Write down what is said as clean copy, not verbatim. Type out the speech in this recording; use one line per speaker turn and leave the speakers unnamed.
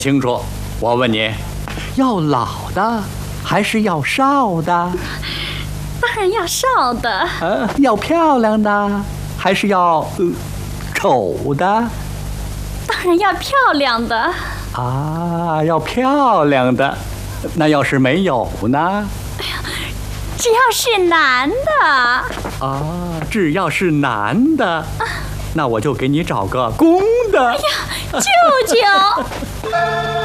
清楚。我问你，要老的还是要少的？
当然要少的。
要漂亮的还是要丑的？
当然要漂亮的。
啊，要漂亮的。那要是没有呢？
哎呀，只要是男的。
啊，只要是男的，那我就给你找个公的。
哎呀，舅舅。